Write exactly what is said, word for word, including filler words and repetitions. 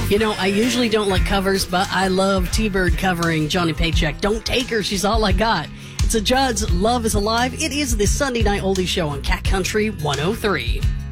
You know, I usually don't like covers, but I love T-Bird covering Johnny Paycheck. Don't take her, she's all I got. It's a Judd's Love is Alive. It is the Sunday Night Oldie Show on Cat Country one oh three.